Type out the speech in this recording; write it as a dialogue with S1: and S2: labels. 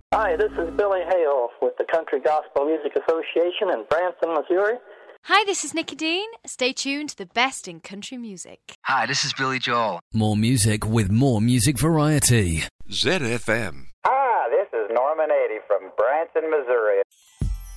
S1: Hi, this is Billy Hale with the Country Gospel Music Association in Branson, Missouri.
S2: Hi, this is Nikki Dean. Stay tuned to the best in country music.
S3: Hi, this is Billy Joel.
S4: More music with more music variety.
S5: ZFM.
S6: Hi, this is Norman Addy from Branson, Missouri.